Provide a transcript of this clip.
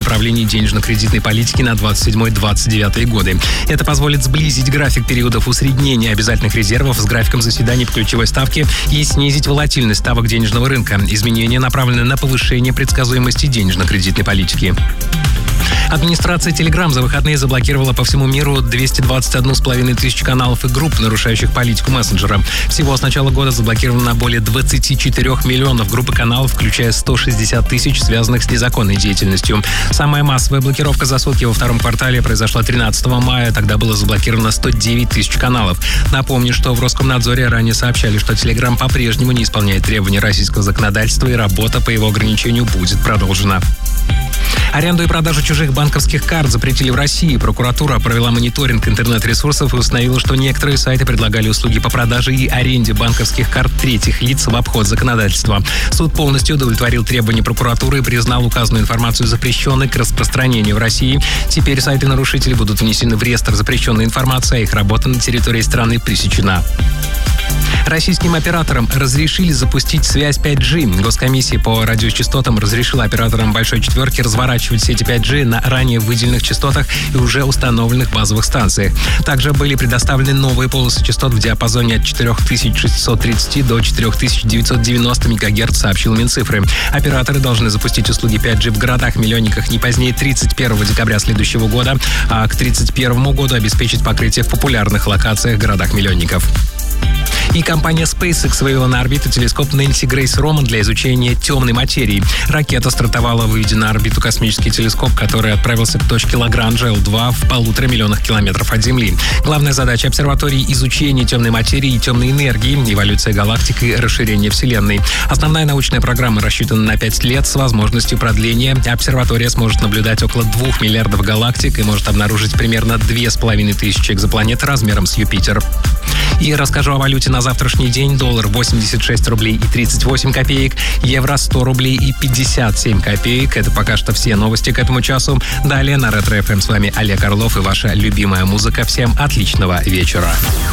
направлений денежно-кредитной политики на 27-29 годы. Это позволит сблизить график периодов усреднения обязательных резервов с графиком заседаний по ключевой ставке и снизить волатильность ставок денежного рынка. Изменения направлены на повышение предсказуемости денежно-кредитной политики. Администрация Telegram за выходные заблокировала по всему миру 221,5 тысяч каналов и групп, нарушающих политику мессенджера. Всего с начала года заблокировано более 24 миллионов групп и каналов, включая 160 тысяч, связанных с незаконной деятельностью. Самая массовая блокировка за сутки во втором квартале произошла 13 мая. Тогда было заблокировано 109 тысяч каналов. Напомню, что в Роскомнадзоре ранее сообщали, что Telegram по-прежнему не исполняет требования российского законодательства, и работа по его ограничению будет продолжена. Аренду и продажу чужих банковских карт запретили в России. Прокуратура провела мониторинг интернет-ресурсов и установила, что некоторые сайты предлагали услуги по продаже и аренде банковских карт третьих лиц в обход законодательства. Суд полностью удовлетворил требования прокуратуры и признал указанную информацию запрещенной к распространению в России. Теперь сайты-нарушителей будут внесены в реестр запрещенной информации, а их работа на территории страны пресечена. Российским операторам разрешили запустить связь 5G. Госкомиссия по радиочастотам разрешила операторам «Большой четверки» разворачивать сети 5G на ранее выделенных частотах и уже установленных базовых станциях. Также были предоставлены новые полосы частот в диапазоне от 4630 до 4990 МГц, сообщил Минцифры. Операторы должны запустить услуги 5G в городах-миллионниках не позднее 31 декабря следующего года, а к 31 году обеспечить покрытие в популярных локациях городах-миллионников. И компания SpaceX вывела на орбиту телескоп Нэнси Грейс Роман для изучения темной материи. Ракета стартовала, выведя на орбиту космический телескоп, который отправился к точке Лагранжа L2 в 1,5 миллиона километров от Земли. Главная задача обсерватории — изучение темной материи и темной энергии, эволюция галактик и расширение Вселенной. Основная научная программа рассчитана на 5 лет с возможностью продления. Обсерватория сможет наблюдать около 2 миллиардов галактик и может обнаружить примерно 2500 экзопланет размером с Юпитер. И расскажу о валюте на завтрашний день. Доллар 86 рублей и 38 копеек, евро 100 рублей и 57 копеек. Это пока что все новости к этому часу. Далее на Ретро FM с вами Олег Орлов и ваша любимая музыка. Всем отличного вечера.